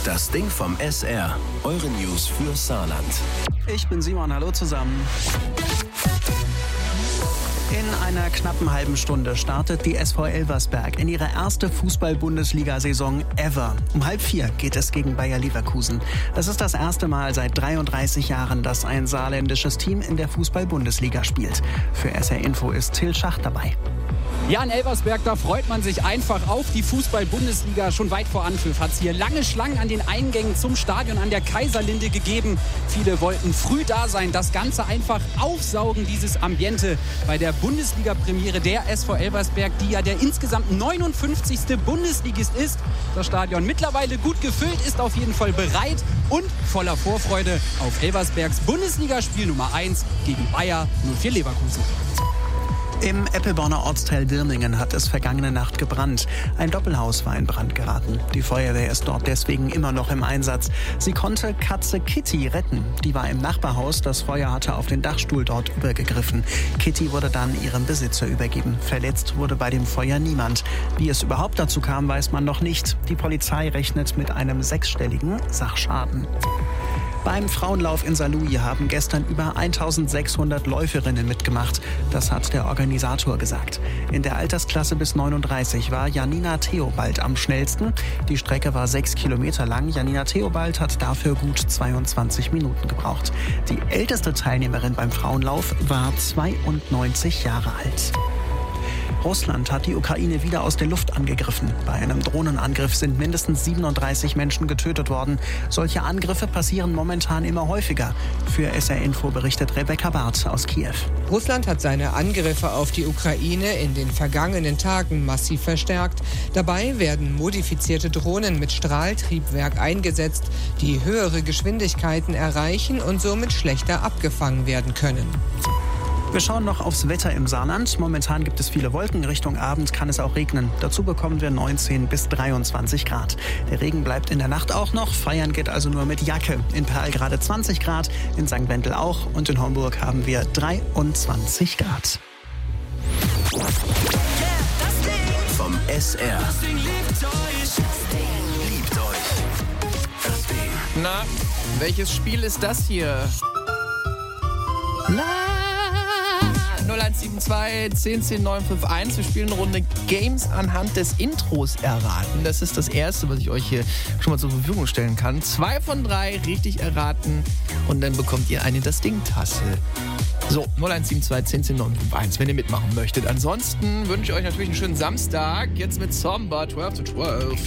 Das Ding vom SR. Eure News für Saarland. Ich bin Simon, hallo zusammen. In einer knappen halben Stunde startet die SV Elversberg in ihre erste Fußball-Bundesliga-Saison ever. Um 3:30 geht es gegen Bayer Leverkusen. Das ist das erste Mal seit 33 Jahren, dass ein saarländisches Team in der Fußball-Bundesliga spielt. Für SR Info ist Till Schacht dabei. Ja, in Elversberg, da freut man sich einfach auf die Fußball-Bundesliga. Schon weit vor Anpfiff hat es hier lange Schlangen an den Eingängen zum Stadion an der Kaiserlinde gegeben. Viele wollten früh da sein, das Ganze einfach aufsaugen, dieses Ambiente bei der Bundesliga-Premiere der SV Elversberg, die ja der insgesamt 59. Bundesligist ist. Das Stadion mittlerweile gut gefüllt, ist auf jeden Fall bereit und voller Vorfreude auf Elversbergs Bundesligaspiel Nummer 1 gegen Bayer 04 Leverkusen. Im Eppelborner Ortsteil Birningen hat es vergangene Nacht gebrannt. Ein Doppelhaus war in Brand geraten. Die Feuerwehr ist dort deswegen immer noch im Einsatz. Sie konnte Katze Kitty retten. Die war im Nachbarhaus. Das Feuer hatte auf den Dachstuhl dort übergegriffen. Kitty wurde dann ihrem Besitzer übergeben. Verletzt wurde bei dem Feuer niemand. Wie es überhaupt dazu kam, weiß man noch nicht. Die Polizei rechnet mit einem 6-stelligen Sachschaden. Beim Frauenlauf in Saarlouis haben gestern über 1600 Läuferinnen mitgemacht. Das hat der Organisator gesagt. In der Altersklasse bis 39 war Janina Theobald am schnellsten. Die Strecke war 6 Kilometer lang. Janina Theobald hat dafür gut 22 Minuten gebraucht. Die älteste Teilnehmerin beim Frauenlauf war 92 Jahre alt. Russland hat die Ukraine wieder aus der Luft angegriffen. Bei einem Drohnenangriff sind mindestens 37 Menschen getötet worden. Solche Angriffe passieren momentan immer häufiger. Für SR Info berichtet Rebecca Barth aus Kiew. Russland hat seine Angriffe auf die Ukraine in den vergangenen Tagen massiv verstärkt. Dabei werden modifizierte Drohnen mit Strahltriebwerk eingesetzt, die höhere Geschwindigkeiten erreichen und somit schlechter abgefangen werden können. Wir schauen noch aufs Wetter im Saarland. Momentan gibt es viele Wolken. Richtung Abend kann es auch regnen. Dazu bekommen wir 19 bis 23 Grad. Der Regen bleibt in der Nacht auch noch. Feiern geht also nur mit Jacke. In Perl gerade 20 Grad, in St. Wendel auch. Und in Homburg haben wir 23 Grad. Vom SR. Liebt euch. Das Ding. Na, welches Spiel ist das hier? 0172 10 951. Wir spielen eine Runde Games anhand des Intros erraten. Das ist das Erste, was ich euch hier schon mal zur Verfügung stellen kann. 2 von 3 richtig erraten und dann bekommt ihr eine Das Ding-Tasse. So, 0172 10 951, wenn ihr mitmachen möchtet. Ansonsten wünsche ich euch natürlich einen schönen Samstag. Jetzt mit Somber 12 to 12.